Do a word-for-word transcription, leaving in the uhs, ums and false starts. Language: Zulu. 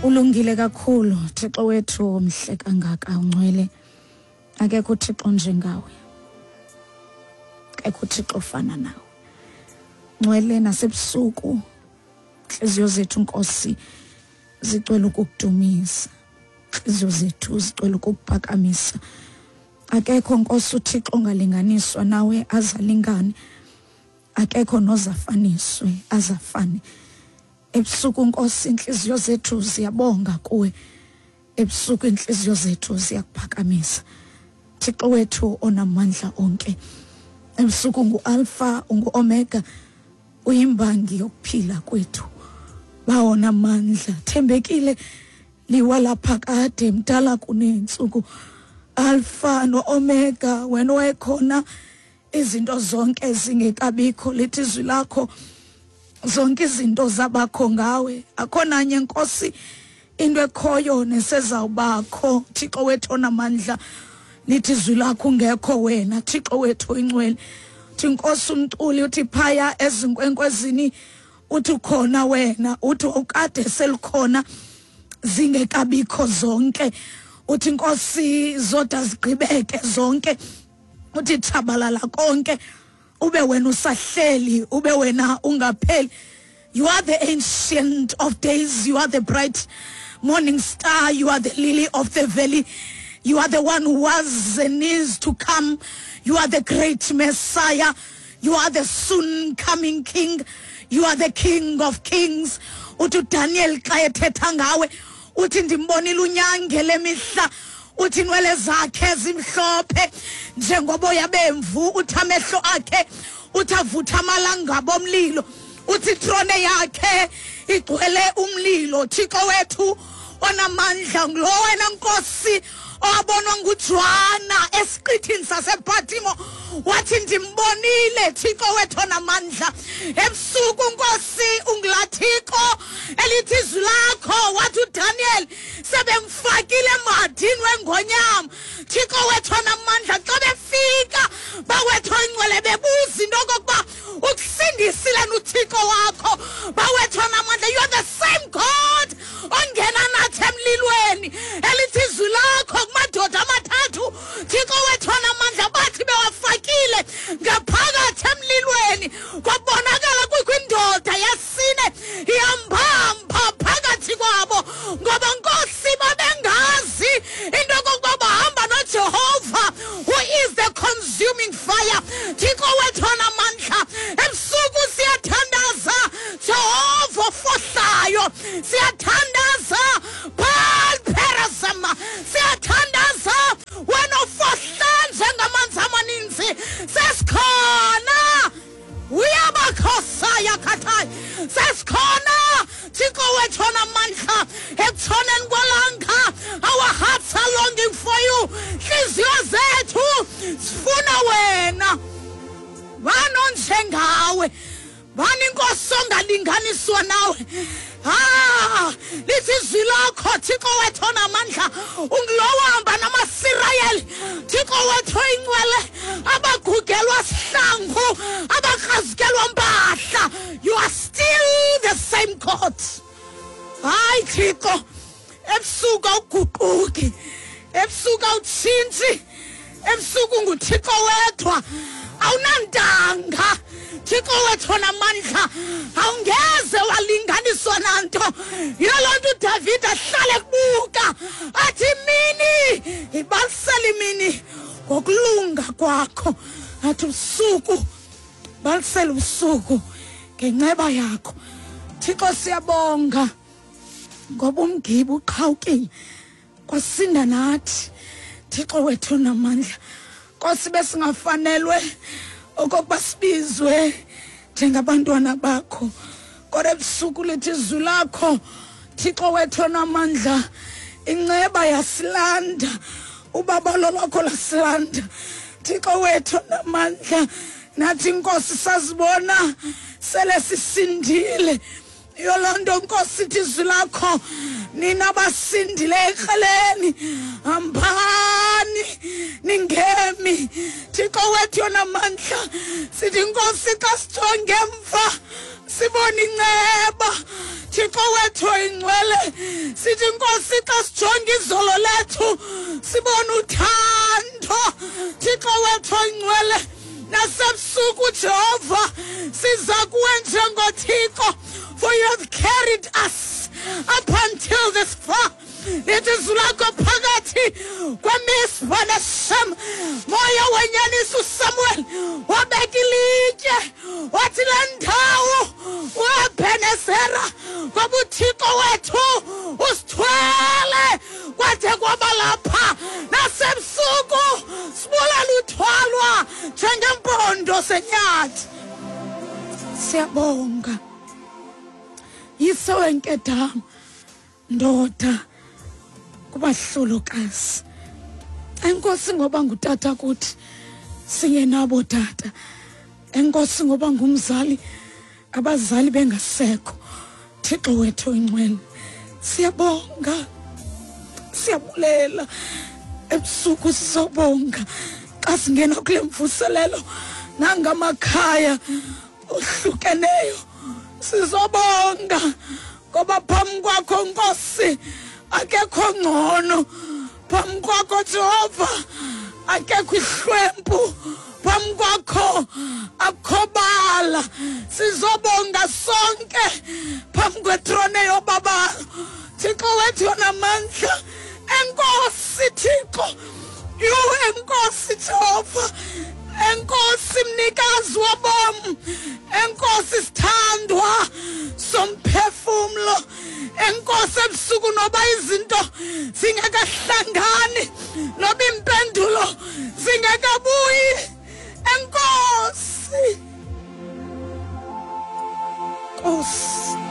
Ulungile kakhulu Thixo wethu omhle kangaka ungcwele. Akekho Thixo njengawe. Akekho Thixo ofana nawe. Ngcwele nasebusuku inhliziyo zethu Nkosi zicwele ukukudumisa. Inhliziyo zethu zicwele ukukuphakamisa. Akekho Nkosi uThixo ongalinganiswa nawe azalingane. Akekho nozafaniswe azafane. Ebusuku Nkosi inhliziyo zethu ziyabonga kuwe. Ebusuku inhliziyo zethu ziyakuphakamisa. Thixo wethu onamandla onke. Ebusuku ngu-Alpha ungu-Omega uyimbangi yokuphila kwethu. Bawona amandla thembekile liwala phakade mdala kunensuku. Alpha no-Omega wena wayekhona izinto zonke zingekabikho lithi izwi lakho zonke izinto zabakho ngawe. Akhona nye Nkosi into ekhoyo nesezawubakho. Thixo wethu onamandla lithi izwi lakho ungekho wena. Thixo wethu oyingcwele uthi Nkosi umculi uthi phaya ezinkwenkwezini uthi ukhona wena. Uthi ukade selikhona zingekabikho zonke. Uthi Nkosi zoda zigqibeke zonke. Uthi thabalala konke ube wena usahleli ube wena ungapheli. You are the ancient of days. You are the bright morning star. You are the lily of the valley. You are the one who was and is to come. You are the great Messiah. You are the soon coming King. You are the King of Kings. Uthi Daniel xa ethetha ngawe uthi ndimbonile unyange lemihla. Uthi inwele zakhe zimhlophe njengoboya bemvu. Uthi amehlo akhe uthi avutha amalangabo omlilo. Uthi throne yakhe igcwele umlilo. Thixo wethu onamandla ngulo wena Nkosi owabonwa nguJohana esiqithini sasePatimo wathi ndimbonile. Thixo wethu onamandla ebusuku Nkosi ungulathixo elithi izwi lakho wathi uDaniel sebemfakile emadini wengonyama. Thixo wethu onamandla xa befika bawethu ingcwele bebuza into okokuba ukusindisile uThixo wakho. Bawethu onamandla you are the same God ongena nathi emlilweni elithi izwi lakho kumadoda amathathu. Thixo wethu onamandla bathi bewafakile ngaphakathi emlilweni kwabonakala kwindoda yesine ihambahamba phakathi kwabo ngoba Nkosi babengazi into okokuba bahamba noJehova who is the consuming fire. Thixo wethu onamandla ebusuku siyathandaza Jehova ofohlayo. Siyathandaza Baal Perazim. Siyathandaza wena ofohla njengamanzi amaninzi. Sesikhona uyabakhosaya khathai. Sesikhona Thixo wethu onamandla ekuthoneni kwalanga. Our hearts are longing for you. Inhliziyo zethu zifuna wena. Bani njengawe? Bani Nkosi ongalinganiswa nawe? Ah, lithi izwi lakho Thixo wethu onamandla ungilowahamba namaSirayeli. Thixo wethu oyingcwele abagugelwa sihlangu abakrazikelwa mpahla. You are still the same God. Hayi Thixo ebusuku awuguquki. Ebusuku awutshintshi. Ebusuku nguThixo wedwa awunandanga. Thixo wethu onamandla awungeze walinganiswa nanto. Yiloo nto uDavid ahlale kubuka athi mini ibalisela imini ngokulunga kwakho. Athi usuku balisela usuku ngenceba yakho. Thixo siyabonga ngoba umgibi uqhawukile kwasinda nathi. Thixo wethu onamandla Nkosi besingafanelwe okokuba sibizwe njengabantwana bakho. Kodwa ebusuku lithi izwi lakho Thixo wethu onamandla inceba yasilanda. Ubabalo lwakho lasilanda. Thixo wethu onamandla nathi Nkosi sazibona sele sisindile Yolanda Nkosi izwi lakho nina basindile ekreleni hambani ningemi Thixo wethu yonamandla sithi Nkosi xa sijonge emva sibona inceba Thixo wethu ingcwele sithi Nkosi xa sijonge izolo lethu sibona uthando Thixo wethu ingcwele nasebusuku Jehova siza kuwe njengoThixo for you have carried us up until this far. It is like a pagati kwamiswa na Shem moya wenyanisu Samuel wabekilije watilandawo wabenezera kwabuthixo wethu usithwele kwade kwabalapha nasebusuku sibulala uthwalwa njengempondo senyathi siyabonga yiso enkedama ndoda kubahlolokazi enkosi ngoba ngutata kuthi singenabo tata enkosi ngoba ngumzali abazali bengasekho Thixo wethu ingcwele siyabonga siyabulela ebusuku sizobonga xa singena kule mvuselelo nangamakhaya ohlukeneyo sizobonga ngoba phambi kwakho Nkosi akekho ngcono phambi kwakho Jehova akekho ihlwempu phambi kwakho akhobala sizobonga sonke phambi kwethrone yobaba Thixo wethu yonamandla enkosi Thixo yu enkosi Jehova enkosi mnikazi wabom enkosi sithandwa somphefumlo enkosi ebusuku noba izinto zingekahlangani noba impendulo zingekabuyi enkosi Nkosi